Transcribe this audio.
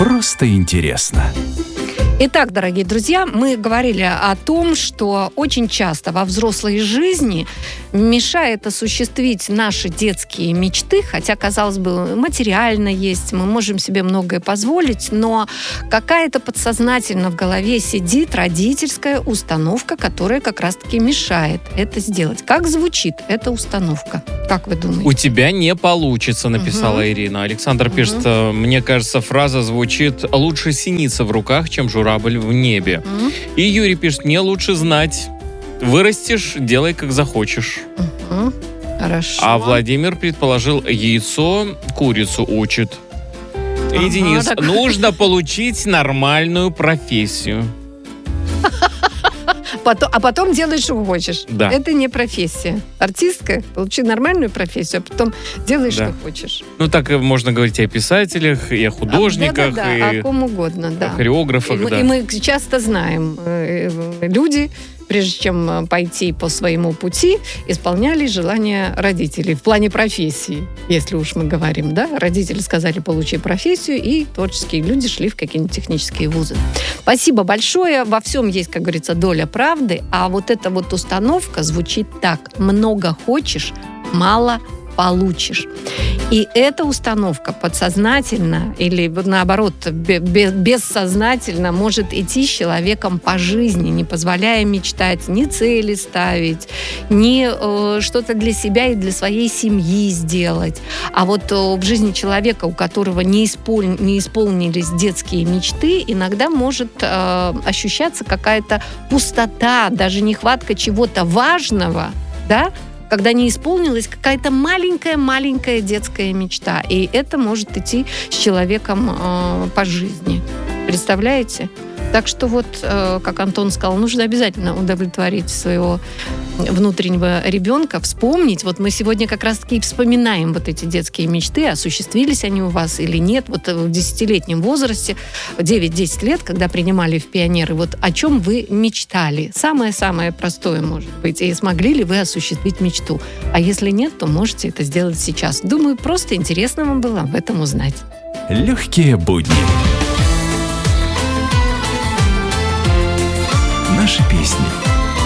Просто интересно. Итак, дорогие друзья, мы говорили о том, что очень часто во взрослой жизни мешает осуществить наши детские мечты, хотя, казалось бы, материально есть, мы можем себе многое позволить, но какая-то подсознательно в голове сидит родительская установка, которая как раз-таки мешает это сделать. Как звучит эта установка? Как вы думаете? У тебя не получится, написала Ирина. Александр пишет, мне кажется, фраза звучит: лучше синица в руках, чем журавль в небе. И Юрий пишет: мне лучше знать. Вырастешь, делай как захочешь. Хорошо. А Владимир предположил: яйцо курицу учит. И Денис: нужно получить нормальную профессию. А потом делаешь, что хочешь. Да. Это не профессия. Артистка, получи нормальную профессию, а потом делаешь, что хочешь. Ну, так можно говорить и о писателях, и о художниках, Да, и о ком угодно, да. о хореографах. И мы часто знаем, люди, прежде чем пойти по своему пути, исполняли желания родителей в плане профессии, если уж мы говорим, да. Родители сказали: получи профессию, и творческие люди шли в какие-нибудь технические вузы. Спасибо большое. Во всем есть, как говорится, доля правды, а вот эта вот установка звучит так: много хочешь, мало получишь. И эта установка подсознательно или, наоборот, бессознательно может идти с человеком по жизни, не позволяя мечтать, ни цели ставить, ни что-то для себя и для своей семьи сделать. А вот в жизни человека, у которого не исполнились детские мечты, иногда может ощущаться какая-то пустота, даже нехватка чего-то важного, да, когда не исполнилась какая-то маленькая детская мечта. И это может идти с человеком по жизни. Представляете? Так что вот, как Антон сказал, нужно обязательно удовлетворить своего внутреннего ребенка, вспомнить. Вот мы сегодня как раз-таки вспоминаем вот эти детские мечты, осуществились они у вас или нет. Вот в 10-летнем возрасте, 9-10 лет, когда принимали в пионеры, вот о чем вы мечтали? Самое-самое простое, может быть. И смогли ли вы осуществить мечту? А если нет, то можете это сделать сейчас. Думаю, просто интересно вам было об этом узнать. Легкие будни. Наши песни.